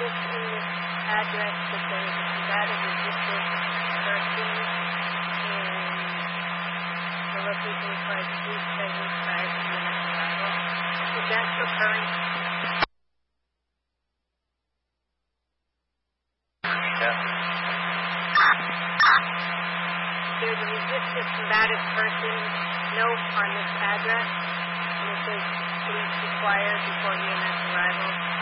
notice in this address that there is a combative resistant person and the location requires police presence prior to EMS arrival. Is that occurring? Yeah. There's a resistant combative person note on this address, and it says police required before EMS arrival.